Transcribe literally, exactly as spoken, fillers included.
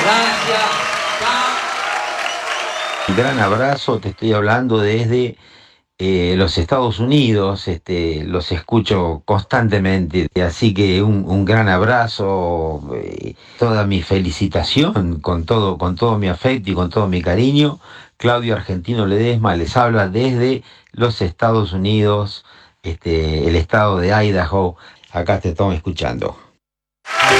Gracias. Chao. Un gran abrazo, te estoy hablando desde eh, los Estados Unidos, este, los escucho constantemente, así que un, un gran abrazo, eh, toda mi felicitación, con todo, con todo mi afecto y con todo mi cariño. Claudio Argentino Ledesma les habla desde los Estados Unidos, este, el estado de Idaho, acá te estamos escuchando.